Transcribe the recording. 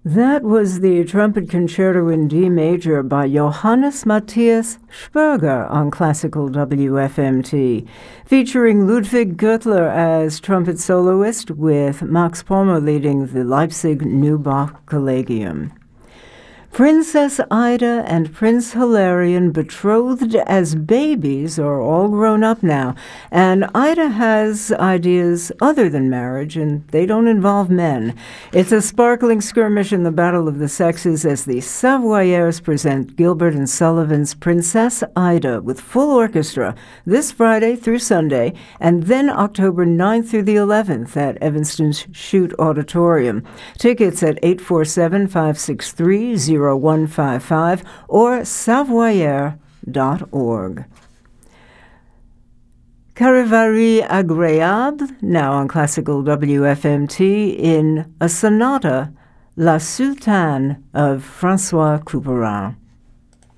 That was the Trumpet Concerto in D major by Johannes Matthias Sperger on Classical WFMT, featuring Ludwig Göttler as trumpet soloist with Max Pommer leading the Leipzig Neubach Collegium. Princess Ida and Prince Hilarion, betrothed as babies, are all grown up now, and Ida has ideas other than marriage, and they don't involve men. It's a sparkling skirmish in the battle of the sexes as the Savoyers present Gilbert and Sullivan's Princess Ida with full orchestra this Friday through Sunday, and then October 9th through the 11th at Evanston's Shute Auditorium. Tickets at 847-563-0155 or savoyer.org. Charivari Agréable, now on Classical WFMT, in a sonata, La Sultane of François Couperin.